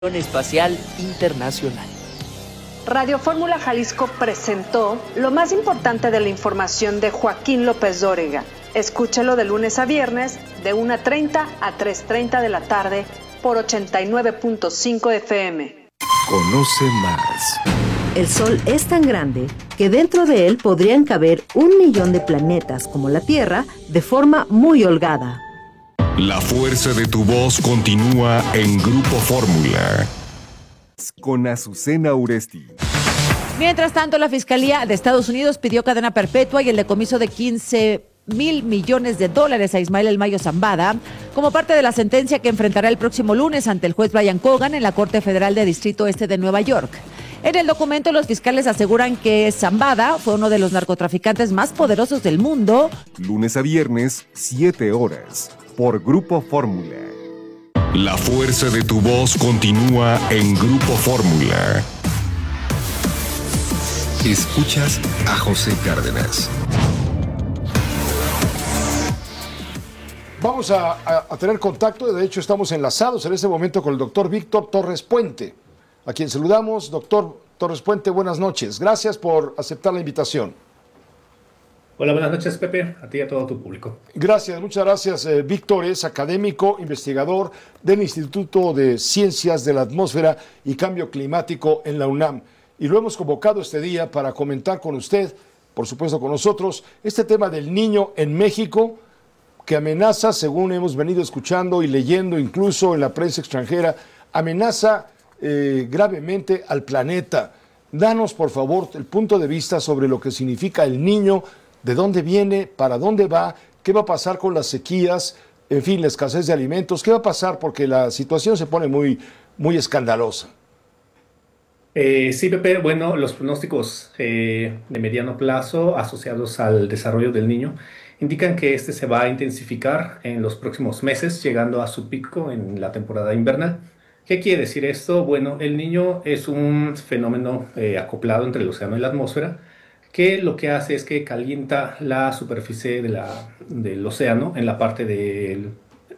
Espacial Internacional. Radio Fórmula Jalisco presentó lo más importante de la información de Joaquín López Dóriga. Escúchelo de lunes a viernes de 1:30 a 3:30 de la tarde por 89.5 FM. Conoce más. El Sol es tan grande que dentro de él podrían caber 1 millón de planetas como la Tierra de forma muy holgada. La fuerza de tu voz continúa en Grupo Fórmula. Con Azucena Uresti. Mientras tanto, la Fiscalía de Estados Unidos pidió cadena perpetua y el decomiso de $15,000 millones a Ismael El Mayo Zambada como parte de la sentencia que enfrentará el próximo lunes ante el juez Brian Cogan en la Corte Federal de Distrito Este de Nueva York. En el documento, los fiscales aseguran que Zambada fue uno de los narcotraficantes más poderosos del mundo. Lunes a viernes, 7 horas, por Grupo Fórmula. La fuerza de tu voz continúa en Grupo Fórmula. Escuchas a José Cárdenas. Vamos a tener contacto, de hecho estamos enlazados en este momento con el doctor Víctor Torres Puente, a quien saludamos. Doctor Torres Puente, buenas noches. Gracias por aceptar la invitación. Hola, buenas noches, Pepe, a ti y a todo tu público. Gracias, muchas gracias. Víctor es académico, investigador del Instituto de Ciencias de la Atmósfera y Cambio Climático en la UNAM. Y lo hemos convocado este día para comentar con usted, por supuesto con nosotros, este tema del niño en México, que amenaza, según hemos venido escuchando y leyendo incluso en la prensa extranjera, amenaza gravemente al planeta. Danos, por favor, el punto de vista sobre lo que significa el niño, de dónde viene, para dónde va, qué va a pasar con las sequías, en fin, la escasez de alimentos, qué va a pasar porque la situación se pone muy, muy escandalosa. Sí, Pepe, bueno, los pronósticos de mediano plazo asociados al desarrollo del niño indican que este se va a intensificar en los próximos meses, llegando a su pico en la temporada invernal. ¿Qué quiere decir esto? Bueno, el niño es un fenómeno acoplado entre el océano y la atmósfera, que lo que hace es que calienta la superficie del océano en la parte del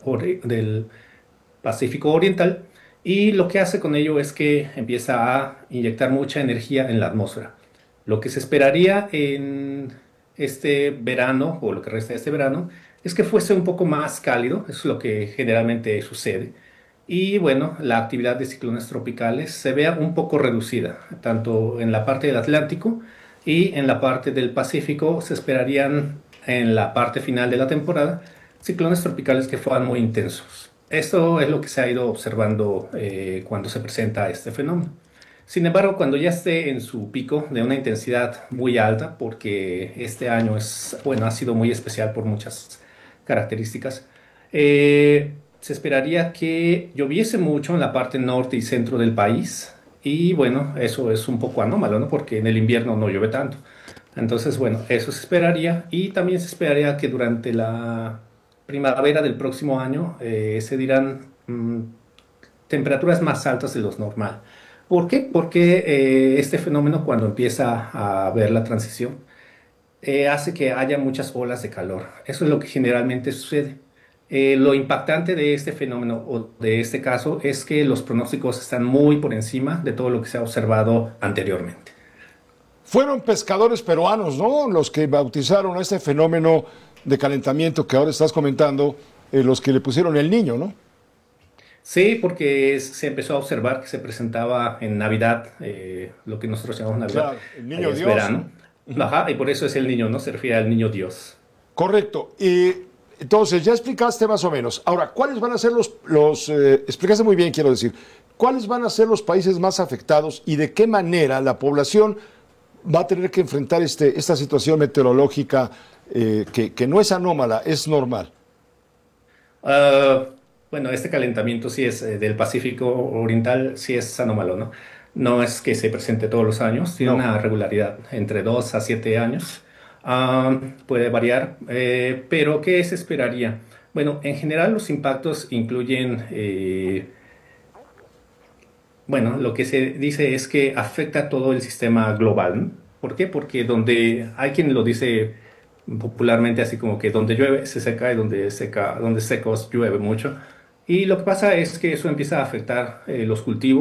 Pacífico Oriental, y lo que hace con ello es que empieza a inyectar mucha energía en la atmósfera. Lo que se esperaría en este verano, o lo que resta de este verano, es que fuese un poco más cálido. Eso es lo que generalmente sucede. Y bueno, la actividad de ciclones tropicales se vea un poco reducida, tanto en la parte del Atlántico y en la parte del Pacífico. Se esperarían en la parte final de la temporada ciclones tropicales que fueran muy intensos. Esto es lo que se ha ido observando cuando se presenta este fenómeno. Sin embargo, cuando ya esté en su pico de una intensidad muy alta, porque este año ha sido muy especial por muchas características, se esperaría que lloviese mucho en la parte norte y centro del país. Y bueno, eso es un poco anómalo, ¿no? Porque en el invierno no llueve tanto. Entonces, bueno, eso se esperaría. Y también se esperaría que durante la primavera del próximo año se dirán temperaturas más altas de lo normal. ¿Por qué? Porque este fenómeno, cuando empieza a ver la transición, hace que haya muchas olas de calor. Eso es lo que generalmente sucede. Lo impactante de este fenómeno o de este caso es que los pronósticos están muy por encima de todo lo que se ha observado anteriormente. Fueron pescadores peruanos, ¿no?, los que bautizaron a este fenómeno de calentamiento que ahora estás comentando, los que le pusieron el niño, ¿no? Sí, porque se empezó a observar que se presentaba en Navidad, lo que nosotros llamamos Navidad. Claro, el niño Dios. Verano. Ajá, y por eso es el niño, ¿no? Se refiere al niño Dios. Correcto. Y entonces, ya explicaste más o menos. Ahora, ¿cuáles van a ser explicaste muy bien, quiero decir, cuáles van a ser los países más afectados y de qué manera la población va a tener que enfrentar esta situación meteorológica que no es anómala, es normal? Bueno, este calentamiento sí es del Pacífico Oriental, sí es anómalo, ¿no? No es que se presente todos los años, tiene una regularidad entre 2 a 7 años. Puede variar, pero ¿qué se esperaría? Bueno, en general los impactos incluyen, bueno, lo que se dice es que afecta todo el sistema global, ¿no? ¿Por qué? Porque hay quien lo dice popularmente así como que donde llueve se seca y donde secos llueve mucho. Y lo que pasa es que eso empieza a afectar los cultivos.